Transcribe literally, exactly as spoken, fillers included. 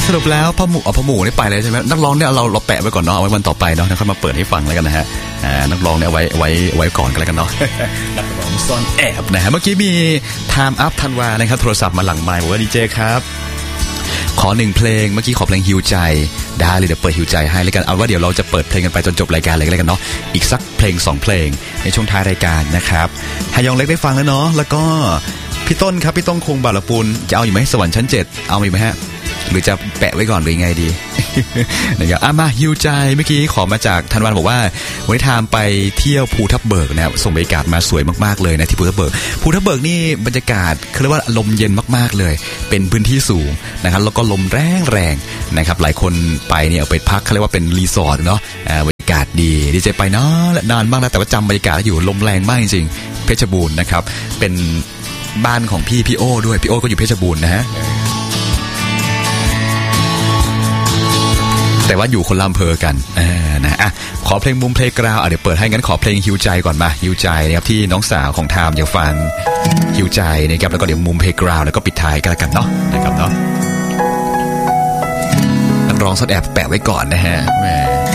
สรุปแล้วพ่อหมูเอาพ่อหมูนี่ไปเลยใช่ไหมนักร้องเนี่ยเราเราแปะไว้ก่อนเนาะเอาไว้วันต่อไปเนาะแล้วค่อยมาเปิดให้ฟังแล้วกันนะฮะอ่านักร้องเนี่ยไว้ไว้ไว้ก่อนกันแล้วกันเนาะ นักร้องซ่อนแอบนะฮะเมื่อกี้มี Time Up ธันวานะครับโทรศัพท์มาหลังไมค์บอกว่าดีเจครับขอหนึ่งเพลงเมื่อกี้ขอเพลงฮิวใจได้เลยเดี๋ยวเปิดฮิวใจให้แล้วกันเอาว่าเดี๋ยวเราจะเปิดเพลงกันไปจนจบรายการเลยกันเนาะอีกสักเพลงสองเพลงในช่วงท้ายรายการนะครับฮายองเล็กได้ฟังแล้วเนาะแล้วก็พี่ต้นครับพี่ต้นคงบาลปูนจะเอาอยู่ไหมสวรรค์ชั้นเจ็ดเอาอยู่ไหมฮะหรือจะแปะไว้ก่อนหรือไงดี นะครับอ่ะมาฮิวใจเมื่อกี้ขอมาจากธันวาบอกว่าวันนี้ทามไปเที่ยวภูทับเบิกนะครับส่งบรรยากาศมาสวยมากๆเลยนะที่ภูทับเบิกภูทับเบิกนี่บรรยากาศเขาเรียกว่าลมเย็นมากๆเลยเป็นพื้นที่สูงนะครับแล้วก็ลมแรงแรงนะครับหลายคนไปเนี่ยเอาไปพักเขาเรียกว่าเป็นรีสอร์ทเนาะอ่าบรรยากาศดีดีใจไปเนาะนานมากแล้วแต่ว่าจำบรรยากาศอยู่ลมแรงมากจริงๆเพชรบูรณ์นะครับเป็นบ้านของพี่พี่โอ้ด้วยพี่โอ้ก็อยู่เพชรบูรณ์นะฮะแต่ว่าอยู่คนละอำเภอกันนะอ่ะขอเพลงมุมเพลงกราวอ่ะเดี๋ยวเปิดให้งั้นขอเพลงฮิวใจก่อนมาฮิวใจนะครับที่น้องสาวของทามอยากฟังฮิวใจนะครับแล้วก็เดี๋ยวมุมเพลงกราวแล้วก็ปิดท้ายกันแล้วกันเนาะนะครับเนาะนักร้องซ่อนแอบแปะไว้ก่อนนะฮะแหม